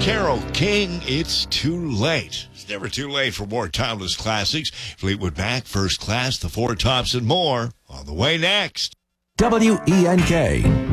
Carole King, It's Too Late. It's never too late for more timeless classics. Fleetwood Mac, First Class, The Four Tops, and more on the way next. WENK.